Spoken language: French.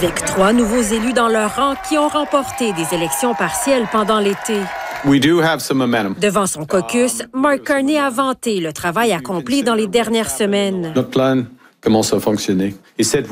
avec 3 nouveaux élus dans leur rang qui ont remporté des élections partielles pendant l'été. We do have some momentum. Devant son caucus, Mark Carney a vanté le travail accompli dans les dernières semaines. Notre plan commence à fonctionner. Et cette